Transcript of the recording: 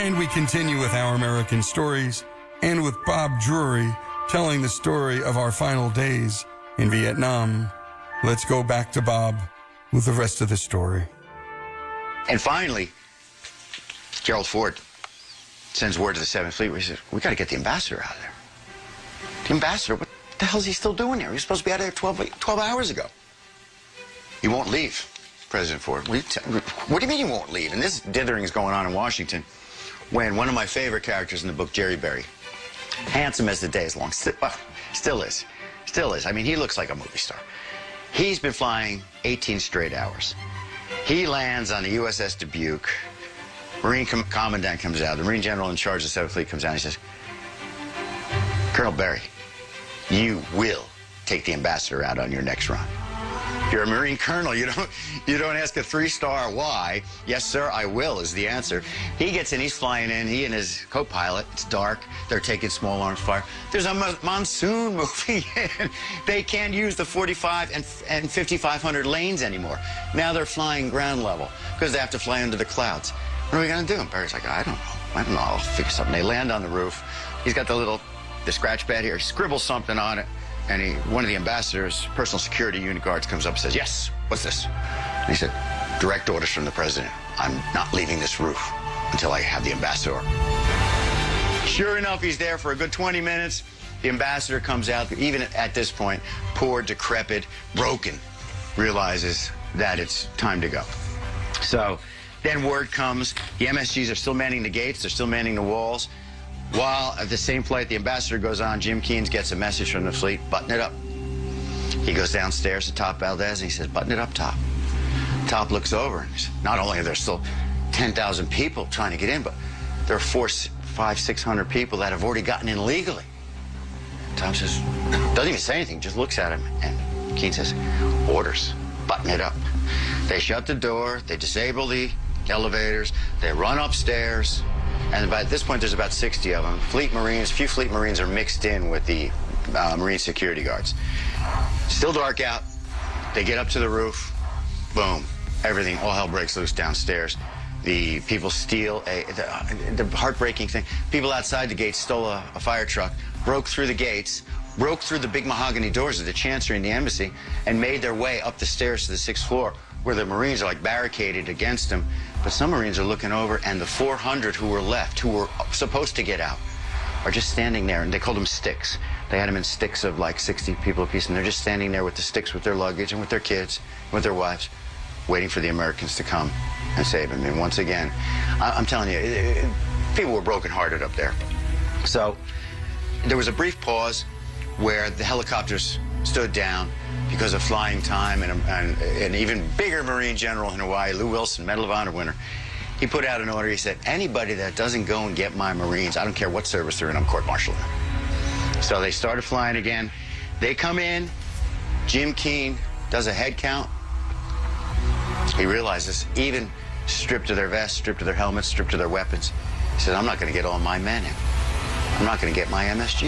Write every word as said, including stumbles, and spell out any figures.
And we continue with Our American Stories and with Bob Drury telling the story of our final days in Vietnam. Let's go back to Bob with the rest of the story. And finally, Gerald Ford sends word to the Seventh Fleet where he says, we got to get the ambassador out of there. The ambassador, what the hell is he still doing there? He was supposed to be out of there twelve, twelve hours ago. He won't leave, President Ford. What do, you what do you mean he won't leave? And this dithering is going on in Washington when one of my favorite characters in the book, Jerry Berry, handsome as the day is long, still, well, still is, still is. I mean, he looks like a movie star. He's been flying eighteen straight hours. He lands on the U S S Dubuque. Marine com Commandant comes out. The Marine General in charge of the Seventh Fleet comes out and he says, Colonel Berry, you will take the ambassador out on your next run. You're a Marine colonel. You don't, you don't ask a three-star why. Yes, sir, I will is the answer. He gets in. He's flying in. He and his co-pilot. It's dark. They're taking small arms fire. There's a mo monsoon moving in. They can't use the forty-five and, and fifty-five hundred lanes anymore. Now they're flying ground level because they have to fly under the clouds. What are we going to do? And Barry's like, I don't know. I don't know. I'll figure something. They land on the roof. He's got the little, the scratch pad here. He scribbles something on it. And he, one of the ambassador's personal security unit guards comes up and says, yes, what's this? And he said, direct orders from the president. I'm not leaving this roof until I have the ambassador. Sure enough, he's there for a good twenty minutes. The ambassador comes out, even at this point, poor, decrepit, broken, realizes that it's time to go. So then word comes, the M S Gs are still manning the gates, they're still manning the walls. While at the same flight the ambassador goes on, Jim Keynes gets a message from the fleet, button it up. He goes downstairs to Top Valdez and he says, button it up, Top. Top looks over and says, not only are there still ten thousand people trying to get in, but there are four, five, six hundred people that have already gotten in legally. Top says, doesn't even say anything, just looks at him. And Keynes says, orders, button it up. They shut the door, they disable the elevators, they run upstairs. And by this point, there's about sixty of them. Fleet Marines, a few Fleet Marines are mixed in with the uh, Marine security guards. Still dark out. They get up to the roof. Boom. Everything, all hell breaks loose downstairs. The people steal a, the, the heartbreaking thing. People outside the gates stole a, a fire truck, broke through the gates, broke through the big mahogany doors of the Chancery and the Embassy, and made their way up the stairs to the sixth floor, where the Marines are like barricaded against them. But some Marines are looking over, and the four hundred who were left, who were supposed to get out, are just standing there, and they called them sticks. They had them in sticks of like sixty people apiece, and they're just standing there with the sticks with their luggage and with their kids, with their wives, waiting for the Americans to come and save them. And once again, I I'm telling you, it, it, people were brokenhearted up there. So there was a brief pause where the helicopters stood down because of flying time, and, and an even bigger Marine general in Hawaii, Lew Wilson, Medal of Honor winner, he put out an order. He said, anybody that doesn't go and get my Marines, I don't care what service they're in, I'm court-martialing them. So they started flying again. They come in. Jim Keen does a head count. He realizes, even stripped of their vests, stripped of their helmets, stripped of their weapons, he said, I'm not going to get all my men in. I'm not going to get my M S G.